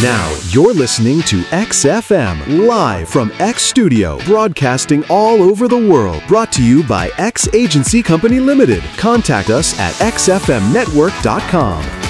Now you're listening to XFM, live from X Studio, broadcasting all over the world. Brought to you by X Agency Company Limited. Contact us at xfmnetwork.com.